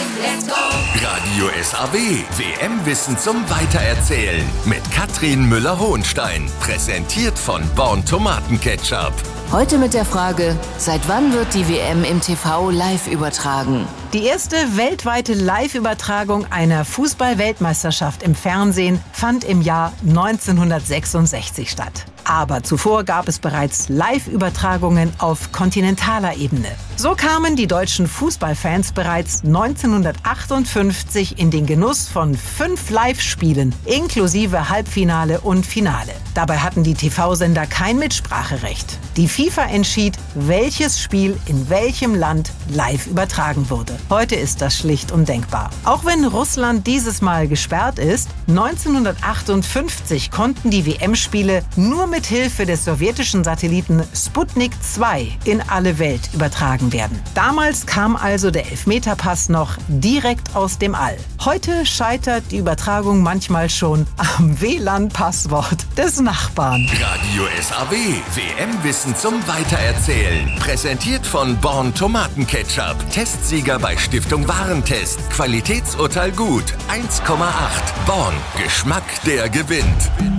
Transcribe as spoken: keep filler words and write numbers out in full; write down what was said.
let's go! Radio S A W, W M-Wissen zum Weitererzählen mit Katrin Müller-Hohenstein. Präsentiert von Born Tomatenketchup. Heute mit der Frage, seit wann wird die W M im T V live übertragen? Die erste weltweite Live-Übertragung einer Fußball-Weltmeisterschaft im Fernsehen fand im Jahr neunzehnhundertsechsundsechzig statt. Aber zuvor gab es bereits Live-Übertragungen auf kontinentaler Ebene. So kamen die deutschen Fußballfans bereits neunzehnhundertachtundfünfzig in den Genuss von fünf Live-Spielen, inklusive Halbfinale und Finale. Dabei hatten die T V-Sender kein Mitspracherecht. Die FIFA entschied, welches Spiel in welchem Land live übertragen wurde. Heute ist das schlicht undenkbar. Auch wenn Russland dieses Mal gesperrt ist, neunzehnhundertachtundfünfzig konnten die W M-Spiele nur mit Hilfe des sowjetischen Satelliten Sputnik zwei in alle Welt übertragen werden. Damals kam also der Elfmeterpass noch direkt aus dem All. Heute scheitert die Übertragung manchmal schon am W L A N-Passwort des Nachbarn. Radio S A W, W M-Wissen zum Weitererzählen. Präsentiert von Born Tomatenketchup. Testsieger bei Stiftung Warentest. Qualitätsurteil gut. eins Komma acht. Born. Geschmack, der gewinnt.